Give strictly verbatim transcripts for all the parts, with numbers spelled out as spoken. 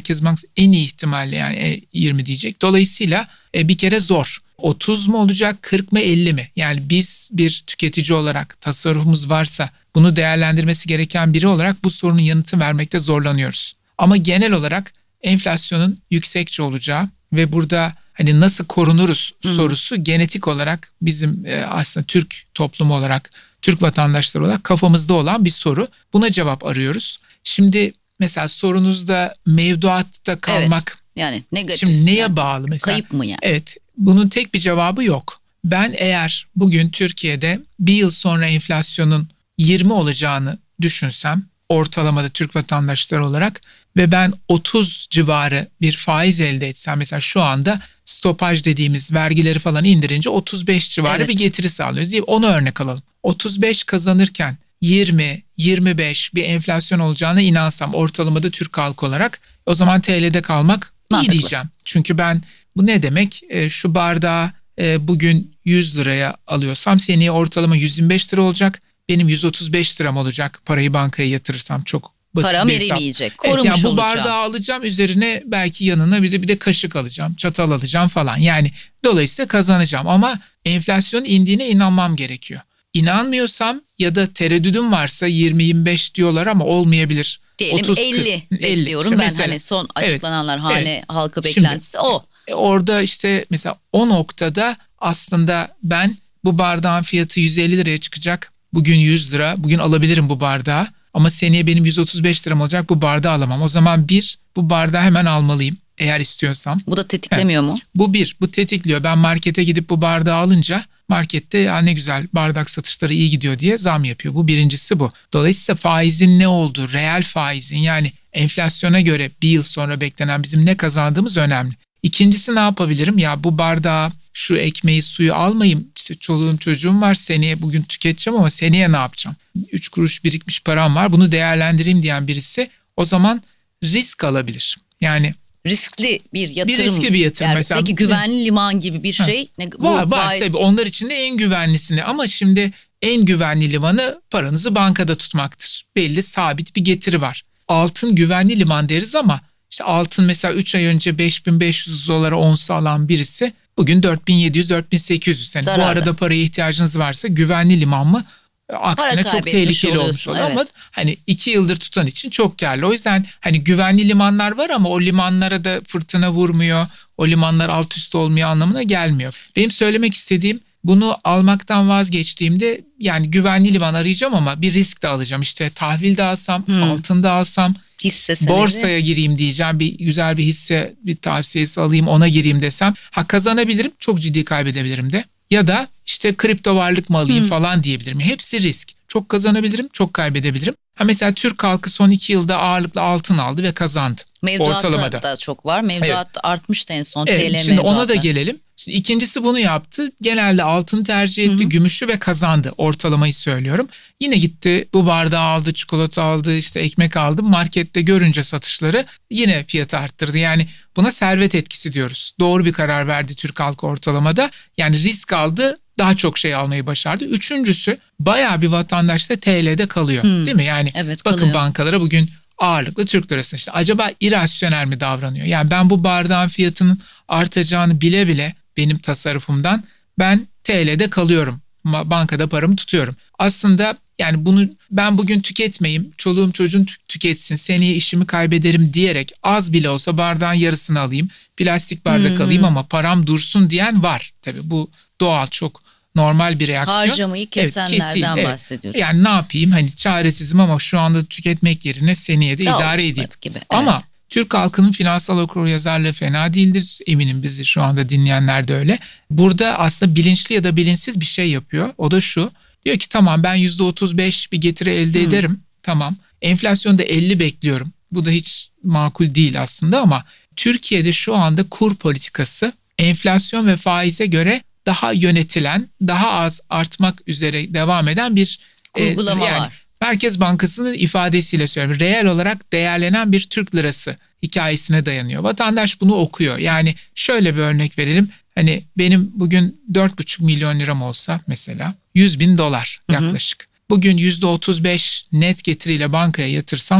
Merkez Bankası en iyi ihtimalle yani yirmi diyecek. Dolayısıyla e, bir kere zor. otuz mu olacak, kırk mı, elli mi? Yani biz bir tüketici olarak tasarrufumuz varsa bunu değerlendirmesi gereken biri olarak bu sorunun yanıtı vermekte zorlanıyoruz. Ama genel olarak enflasyonun yüksekçe olacağı ve burada hani nasıl korunuruz sorusu hmm. genetik olarak bizim e, aslında Türk toplumu olarak, Türk vatandaşları olarak kafamızda olan bir soru. Buna cevap arıyoruz. Şimdi mesela sorunuzda mevduatta kalmak, evet, yani negatif. Şimdi neye yani, bağlı mesela? Kayıp mı yani? Evet, bunun tek bir cevabı yok. Ben eğer bugün Türkiye'de bir yıl sonra enflasyonun yirmi olacağını düşünsem, ortalamada Türk vatandaşları olarak ve ben otuz civarı bir faiz elde etsem, mesela şu anda stopaj dediğimiz vergileri falan indirince otuz beş civarı evet. bir getiri sağlıyoruz diye onu örnek alalım. otuz beş kazanırken yirmi, yirmi beş bir enflasyon olacağına inansam ortalamada Türk halkı olarak, o zaman T L'de kalmak mantıklı. İyi diyeceğim. Çünkü ben bu ne demek? E, şu bardağı e, bugün yüz liraya alıyorsam seneye ortalama yüz yirmi beş lira olacak. Benim yüz otuz beş liram olacak parayı bankaya yatırırsam, çok basit Param bir hesap. erimeyecek. Korumuş evet, yani bu olacağım. bardağı alacağım, üzerine belki yanına bir de bir de kaşık alacağım, çatal alacağım falan. Yani dolayısıyla kazanacağım ama enflasyon indiğine inanmam gerekiyor. İnanmıyorsam ya da tereddüdüm varsa yirmi yirmi beş diyorlar ama olmayabilir. Diyelim otuz, elli kırk, bekliyorum elli. ben Mesela, hani son açıklananlar evet, hane evet. halkı beklentisi Şimdi, o. Orada işte mesela o noktada aslında ben bu bardağın fiyatı yüz elli liraya çıkacak. Bugün yüz lira. Bugün alabilirim bu bardağı. Ama seneye benim yüz otuz beş liram olacak, bu bardağı alamam. O zaman bir, bu bardağı hemen almalıyım eğer istiyorsam. Bu da tetiklemiyor evet. mu? Bu bir, bu tetikliyor. Ben markete gidip bu bardağı alınca markette ya ne güzel bardak satışları iyi gidiyor diye zam yapıyor. Bu birincisi bu. Dolayısıyla faizin ne olduğu, reel faizin yani enflasyona göre bir yıl sonra beklenen bizim ne kazandığımız önemli. İkincisi ne yapabilirim? Ya bu bardağı, şu ekmeği, suyu almayayım. İşte çoluğum çocuğum var, seneye bugün tüketeceğim ama seneye ne yapacağım? Üç kuruş birikmiş param var, bunu değerlendireyim diyen birisi o zaman risk alabilir. Yani riskli bir yatırım. Bir riskli bir yatırım yani mesela. Peki güvenli liman gibi bir şey. Ne, var var faiz... tabii onlar için de en güvenlisini ama şimdi en güvenli limanı paranızı bankada tutmaktır. Belli sabit bir getiri var. Altın güvenli liman deriz ama işte altın mesela üç ay önce beş bin beş yüz dolara onsu alan birisi bugün dört bin yedi yüz dört bin sekiz yüz. Yani bu arada paraya ihtiyacınız varsa güvenli liman mı? Aksine çok tehlikeli olmuş oluyor evet. Ama hani iki yıldır tutan için çok karlı. O yüzden hani güvenli limanlar var ama o limanlara da fırtına vurmuyor. O limanlar alt üst olmuyor anlamına gelmiyor. Benim söylemek istediğim, bunu almaktan vazgeçtiğimde yani güvenli liman arayacağım ama bir risk de alacağım. İşte tahvil de alsam, hmm. altın da alsam, hisse senedi. Borsaya gireyim diyeceğim. Bir güzel bir hisse, bir tavsiyesi alayım, ona gireyim desem ha kazanabilirim, çok ciddi kaybedebilirim de. Ya da işte kripto varlık mı alayım hmm. falan diyebilirim. Hepsi risk. Çok kazanabilirim, çok kaybedebilirim. Ha mesela Türk halkı son iki yılda ağırlıklı altın aldı ve kazandı. Mevduatta da çok var. Mevduat evet. artmıştı en son. Evet, T L şimdi mevduatı. Ona da gelelim. Şimdi ikincisi bunu yaptı. Genelde altını tercih etti, hı hı. gümüşü ve kazandı. Ortalamayı söylüyorum. Yine gitti bu bardağı aldı, çikolata aldı, işte ekmek aldı. Markette görünce satışları yine fiyatı arttırdı. Yani buna servet etkisi diyoruz. Doğru bir karar verdi Türk halkı ortalamada. Yani risk aldı, daha çok şey almayı başardı. Üçüncüsü bayağı bir vatandaş da T L'de kalıyor. Hmm. Değil mi? Yani evet, bakın kalıyor. Bankalara bugün ağırlıklı Türk lirası. İşte acaba irasyonel mi davranıyor? Yani ben bu bardağın fiyatının artacağını bile bile benim tasarrufumdan ben T L'de kalıyorum. Bankada paramı tutuyorum. Aslında yani bunu ben bugün tüketmeyeyim, çoluğum çocuğum tüketsin, seneye işimi kaybederim diyerek az bile olsa bardağın yarısını alayım, plastik bardak hmm. alayım ama param dursun diyen var. Tabii bu doğal, çok normal bir reaksiyon. Harcamayı kesenlerden evet, bahsediyoruz. Evet. Yani ne yapayım, hani çaresizim ama şu anda tüketmek yerine seneye de Daha idare edeyim. Gibi, evet. Ama Türk halkının finansal okuryazarlığı fena değildir. Eminim bizi şu anda dinleyenler de öyle. Burada aslında bilinçli ya da bilinçsiz bir şey yapıyor. O da şu. Diyor ki tamam ben yüzde otuz beş bir getiri elde hmm. ederim. Tamam. Enflasyonda elli bekliyorum. Bu da hiç makul değil aslında ama Türkiye'de şu anda kur politikası enflasyon ve faize göre daha yönetilen, daha az artmak üzere devam eden bir uygulama e, yani, var. Merkez Bankası'nın ifadesiyle söylüyorum. Reel olarak değerlenen bir Türk lirası hikayesine dayanıyor. Vatandaş bunu okuyor. Yani şöyle bir örnek verelim. Hani benim bugün dört buçuk milyon liram olsa mesela yüz bin dolar yaklaşık. Hı hı. Bugün yüzde otuz beş net getiriyle bankaya yatırsam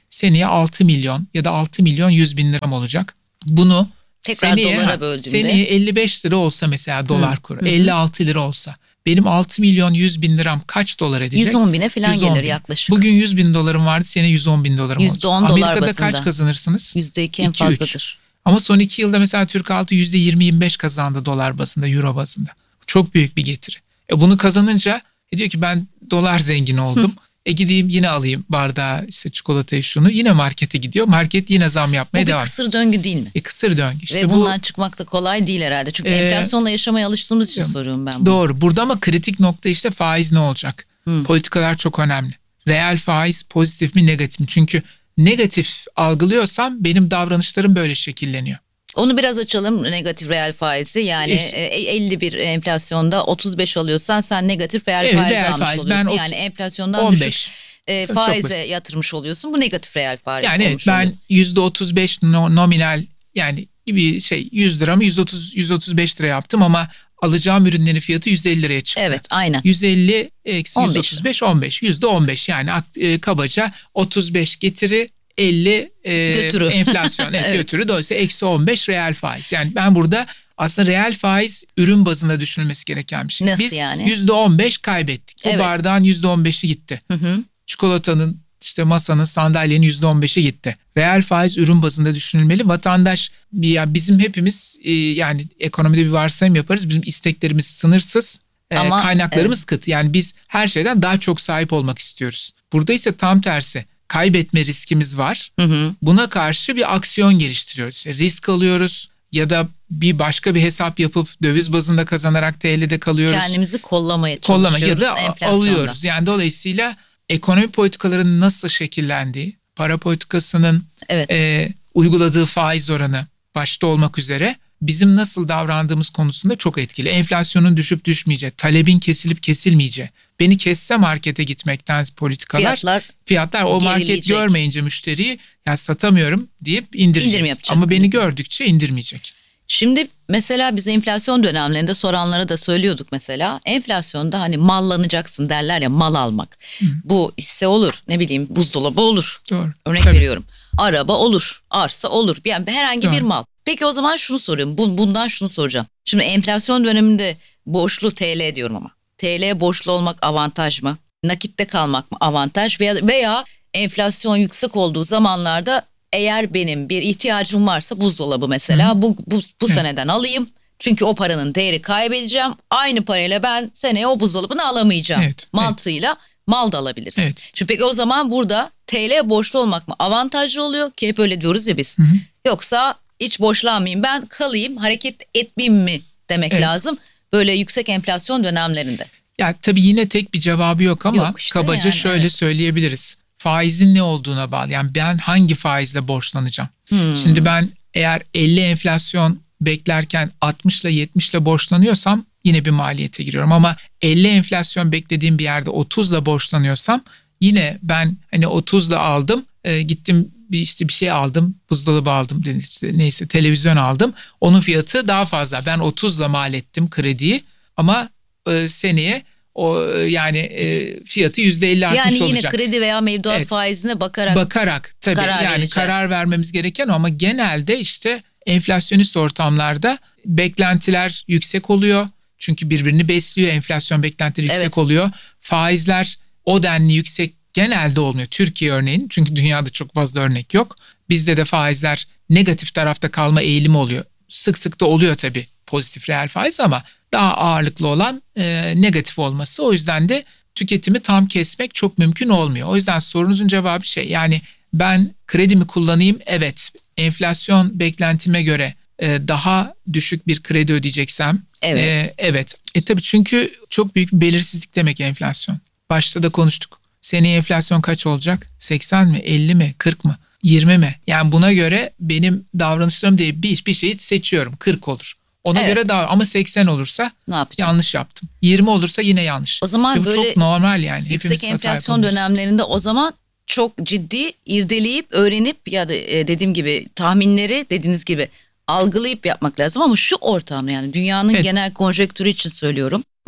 seneye altı milyon ya da altı milyon yüz bin liram olacak. Bunu tekrar seneye, dolara böldüğünde. Seneye elli beş lira olsa mesela dolar Hı. kuru. Hı hı. elli altı lira olsa. Benim altı milyon yüz bin liram kaç dolar edecek? yüz on bine falan yüz on gelir bin. yaklaşık. Bugün yüz bin dolarım vardı, sene yüz on bin dolarım olacak. yüzde on dolar Amerika'da bazında. kaç kazanırsınız? yüzde iki en iki üç. fazladır. Ama son iki yılda mesela Türk altı yüzde yirmi yirmi beş kazandı dolar bazında, euro bazında. Çok büyük bir getiri. E bunu kazanınca e diyor ki ben dolar zengin oldum. Hı. E gideyim yine alayım bardağı, işte çikolatayı, şunu, yine markete gidiyor. Market yine zam yapmaya Bu bir devam. kısır döngü değil mi? E kısır döngü. İşte Ve bu, bundan çıkmak da kolay değil herhalde. Çünkü e, enflasyonla yaşamaya alıştığımız için soruyorum ben bunu. Doğru. Burada ama kritik nokta işte faiz ne olacak? Hı. Politikalar çok önemli. Reel faiz pozitif mi negatif mi? Çünkü negatif algılıyorsam benim davranışlarım böyle şekilleniyor. Onu biraz açalım, negatif reel faizi. Yani İşte, elli bir enflasyonda otuz beş alıyorsan sen negatif reel evet, faiz reel almış faiz. oluyorsun. Ben yani enflasyondan on beş. düşük e, faize yatırmış oluyorsun. Bu negatif reel faiz yani olmuş ben oluyor. yüzde otuz beş no, nominal, yani bir şey yüz liramı yüz otuz yüz otuz beş lira yaptım ama alacağım ürünlerin fiyatı yüz elli liraya çıktı. Evet, aynen. yüz elli eksi yüz otuz beş on beş, yüzde on beş, yani e, kabaca otuz beş getiri, elli e, götürü. enflasyon evet, evet. götürü, dolayısıyla eksi on beş reel faiz. Yani ben burada aslında reel faiz ürün bazında düşünülmesi gereken bir şey. Nasıl Biz yani? yüzde on beş kaybettik. O Evet. bardağın yüzde on beşi gitti. Hı hı. Çikolatanın, işte masanın, sandalyenin yüzde on beşi gitti. Reel faiz ürün bazında düşünülmeli. Vatandaş, yani bizim hepimiz e, yani ekonomide bir varsayım yaparız. Bizim isteklerimiz sınırsız. Ama, e, kaynaklarımız evet. kıt. Yani biz her şeyden daha çok sahip olmak istiyoruz. Burada ise tam tersi. Kaybetme riskimiz var. Hı hı. Buna karşı bir aksiyon geliştiriyoruz. İşte risk alıyoruz ya da bir başka bir hesap yapıp döviz bazında kazanarak T L'de kalıyoruz. Kendimizi kollamaya Kollama çalışıyoruz. ya da alıyoruz. Yani dolayısıyla ekonomi politikalarının nasıl şekillendiği, para politikasının evet. e, uyguladığı faiz oranı başta olmak üzere bizim nasıl davrandığımız konusunda çok etkili. Enflasyonun düşüp düşmeyeceği, talebin kesilip kesilmeyeceği. Beni kesse markete gitmekten politikalar, fiyatlar, fiyatlar o market görmeyince müşteriyi, ya satamıyorum deyip indirecek. İndirim yapacak. Ama beni gördükçe indirmeyecek. Şimdi mesela biz enflasyon dönemlerinde soranlara da söylüyorduk mesela. Enflasyonda hani mallanacaksın derler ya, mal almak. Hı. Bu hisse olur, ne bileyim buzdolabı olur. Doğru. Örnek Tabii. veriyorum. Araba olur, arsa olur. Yani herhangi Doğru. bir mal. Peki o zaman şunu soruyorum. Bundan şunu soracağım. Şimdi enflasyon döneminde borçlu T L diyorum ama. T L borçlu olmak avantaj mı? Nakitte kalmak mı avantaj? Veya, veya enflasyon yüksek olduğu zamanlarda eğer benim bir ihtiyacım varsa buzdolabı mesela Hı. bu bu, bu seneden alayım. Çünkü o paranın değeri kaybedeceğim. Aynı parayla ben seneye o buzdolabını alamayacağım. Evet, mantığıyla evet. mal da alabilirsin. Evet. Şimdi peki o zaman burada T L borçlu olmak mı avantajlı oluyor ki hep öyle diyoruz ya biz. Hı. Yoksa hiç borçlanmayayım, ben kalayım, hareket etmeyeyim mi demek evet. lazım böyle yüksek enflasyon dönemlerinde. Ya tabii yine tek bir cevabı yok ama yok işte kabaca yani, şöyle evet. söyleyebiliriz. Faizin ne olduğuna bağlı. Yani ben hangi faizle borçlanacağım? Hmm. Şimdi ben eğer elli enflasyon beklerken altmış ile yetmiş ile borçlanıyorsam yine bir maliyete giriyorum. Ama elli enflasyon beklediğim bir yerde otuzla borçlanıyorsam yine ben hani otuzla aldım, e, gittim bir işte bir şey aldım, buzdolabı aldım, işte neyse televizyon aldım. Onun fiyatı daha fazla. Ben otuzla mal ettim krediyi ama e, seneye o yani e, fiyatı yüzde elli artmış olacak. Yani yine kredi veya mevduat evet. faizine bakarak bakarak tabii karar yani vereceğiz. Karar vermemiz gereken o, ama genelde işte enflasyonist ortamlarda beklentiler yüksek oluyor. Çünkü birbirini besliyor. Enflasyon beklentileri yüksek evet. oluyor. Faizler o denli yüksek genelde olmuyor. Türkiye örneğin, çünkü dünyada çok fazla örnek yok. Bizde de faizler negatif tarafta kalma eğilimi oluyor. Sık sık da oluyor tabii pozitif reel faiz ama daha ağırlıklı olan e, negatif olması. O yüzden de tüketimi tam kesmek çok mümkün olmuyor. O yüzden sorunuzun cevabı şey, yani ben kredimi kullanayım, evet enflasyon beklentime göre e, daha düşük bir kredi ödeyeceksem evet. E, evet. E tabii çünkü çok büyük bir belirsizlik demek enflasyon. Başta da konuştuk. Seneye enflasyon kaç olacak? seksen mi, elli mi, kırk mı, yirmi mi? Yani buna göre benim davranışlarım değil, bir, bir şeyi seçiyorum, kırk olur. Ona evet. göre daha, ama seksen olursa yanlış yaptım. yirmi olursa yine yanlış. O zaman böyle çok normal yani. Yüksek enflasyon dönemlerinde o zaman çok ciddi irdeleyip öğrenip ya da dediğim gibi tahminleri dediğiniz gibi algılayıp yapmak lazım. Ama şu ortamda, yani dünyanın evet. genel konjonktürü için söylüyorum.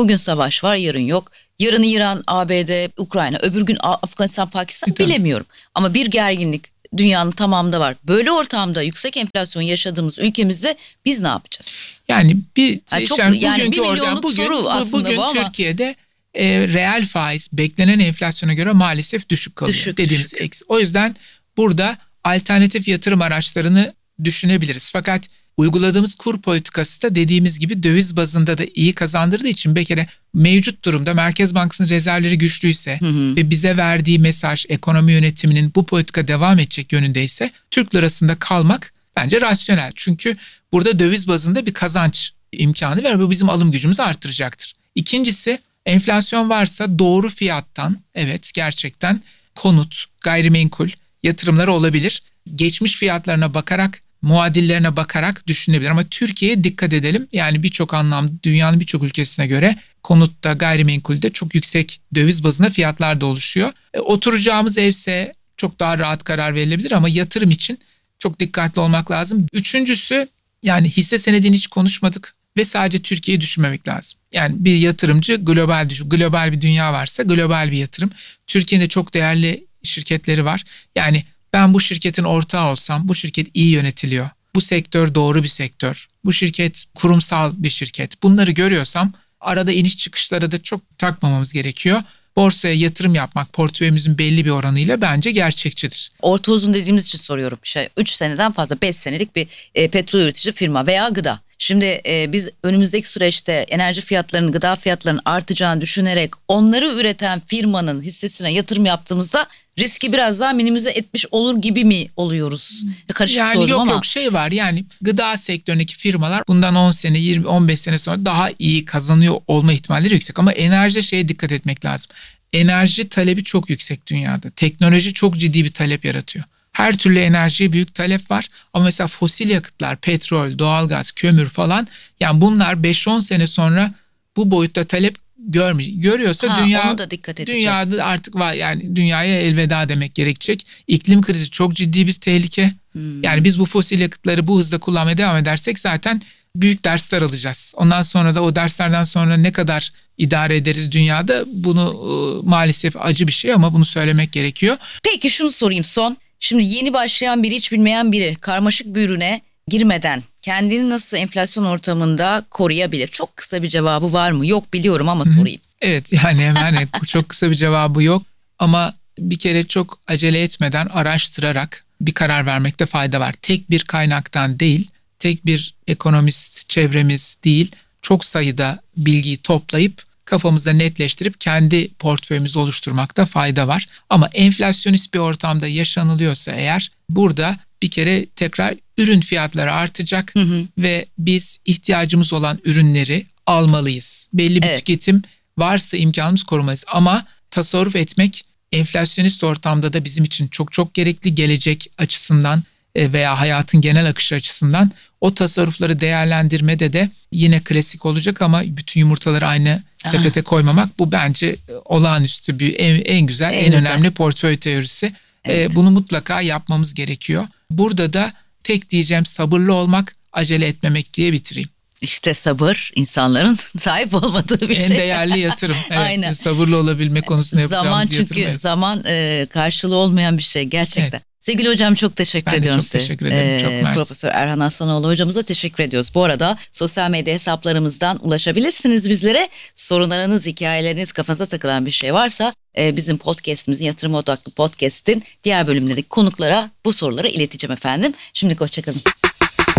Bugün savaş var, yarın yok. Yarın İran, A B D, Ukrayna, öbür gün Afganistan, Pakistan, E, tabii. bilemiyorum. Ama bir gerginlik dünyanın tamamında var. Böyle ortamda yüksek enflasyon yaşadığımız ülkemizde biz ne yapacağız? Yani bir Yani çok- yani yani bugünkü bir ortam milyonluk bugün soru bu- aslında bugün bu ama- Türkiye'de e, reel faiz beklenen enflasyona göre maalesef düşük kalıyor. Düşük, dediğimiz düşük. eksi. O yüzden burada alternatif yatırım araçlarını düşünebiliriz. Fakat uyguladığımız kur politikası da dediğimiz gibi döviz bazında da iyi kazandırdığı için bir kere mevcut durumda Merkez Bankası'nın rezervleri güçlüyse Hı hı. ve bize verdiği mesaj ekonomi yönetiminin bu politika devam edecek yönündeyse Türk lirasında kalmak bence rasyonel. Çünkü burada döviz bazında bir kazanç imkanı var ve bu bizim alım gücümüzü arttıracaktır. İkincisi, enflasyon varsa doğru fiyattan, evet gerçekten konut, gayrimenkul yatırımları olabilir. Geçmiş fiyatlarına bakarak, muadillerine bakarak düşünebilir. Ama Türkiye'ye dikkat edelim. Yani birçok anlamda dünyanın birçok ülkesine göre konutta, gayrimenkulde çok yüksek döviz bazında fiyatlar da oluşuyor. E, oturacağımız evse çok daha rahat karar verilebilir ama yatırım için çok dikkatli olmak lazım. Üçüncüsü, yani hisse senedini hiç konuşmadık ve sadece Türkiye'yi düşünmemek lazım. Yani bir yatırımcı global düşün, global bir dünya varsa global bir yatırım. Türkiye'de çok değerli şirketleri var. Yani ben bu şirketin ortağı olsam, bu şirket iyi yönetiliyor. Bu sektör doğru bir sektör. Bu şirket kurumsal bir şirket. Bunları görüyorsam arada iniş çıkışlara da çok takmamamız gerekiyor. Borsaya yatırım yapmak portföyümüzün belli bir oranıyla bence gerçekçidir. Orta uzun dediğimiz için soruyorum. Şey, üç seneden fazla, beş senelik bir e, petrol üretici firma veya gıda. Şimdi e, biz önümüzdeki süreçte enerji fiyatlarının, gıda fiyatlarının artacağını düşünerek onları üreten firmanın hissesine yatırım yaptığımızda riski biraz daha minimize etmiş olur gibi mi oluyoruz? Karışık Yani sordum yok ama. yok şey var, yani gıda sektöründeki firmalar bundan on sene, yirmi, on beş sene sonra daha iyi kazanıyor olma ihtimalleri yüksek. Ama enerji şeye dikkat etmek lazım. Enerji talebi çok yüksek dünyada. Teknoloji çok ciddi bir talep yaratıyor. Her türlü enerjiye büyük talep var ama mesela fosil yakıtlar, petrol, doğalgaz, kömür falan, yani bunlar beş on sene sonra bu boyutta talep görmeyecek. Görüyorsa Ha, dünya onu da dikkat edeceğiz. dünyada artık var, yani dünyaya elveda demek gerekecek. İklim krizi çok ciddi bir tehlike. Hmm. Yani biz bu fosil yakıtları bu hızda kullanmaya devam edersek zaten büyük dersler alacağız. Ondan sonra da o derslerden sonra ne kadar idare ederiz dünyada, bunu e, maalesef acı bir şey ama bunu söylemek gerekiyor. Peki şunu sorayım son. Şimdi yeni başlayan biri, hiç bilmeyen biri karmaşık bir ürüne girmeden kendini nasıl enflasyon ortamında koruyabilir? Çok kısa bir cevabı var mı? Yok biliyorum ama sorayım. Evet, yani hemen çok kısa bir cevabı yok ama bir kere çok acele etmeden araştırarak bir karar vermekte fayda var. Tek bir kaynaktan değil, tek bir ekonomist çevremiz değil, çok sayıda bilgiyi toplayıp kafamızda netleştirip kendi portföyümüzü oluşturmakta fayda var. Ama enflasyonist bir ortamda yaşanılıyorsa eğer, burada bir kere tekrar ürün fiyatları artacak Hı hı. ve biz ihtiyacımız olan ürünleri almalıyız. Belli bir Evet. tüketim varsa imkanımız korumalıyız ama tasarruf etmek enflasyonist ortamda da bizim için çok çok gerekli, gelecek açısından e, veya hayatın genel akışı açısından. O tasarrufları değerlendirmede de yine klasik olacak ama bütün yumurtaları aynı sepete koymamak, bu bence olağanüstü bir en, en güzel, En en, güzel. önemli portföy teorisi. Evet. E, bunu mutlaka yapmamız gerekiyor. Burada da tek diyeceğim sabırlı olmak, acele etmemek diye bitireyim. İşte sabır insanların sahip olmadığı bir En şey. değerli yatırım. Evet, Aynen. Sabırlı olabilme konusunda yapacağımız Zaman yatırım. çünkü Evet. zaman e, karşılığı olmayan bir şey gerçekten. Evet. Sevgili hocam çok teşekkür Ben de ediyorum çok size. teşekkür ederim. Çok mersi. Profesör Erhan Aslanoğlu hocamıza teşekkür ediyoruz. Bu arada sosyal medya hesaplarımızdan ulaşabilirsiniz bizlere. Sorunlarınız, hikayeleriniz, kafanıza takılan bir şey varsa e, bizim podcastimizin, Yatırım Odaklı Podcast'in diğer bölümlerindeki konuklara bu soruları ileteceğim efendim. Şimdilik hoşçakalın.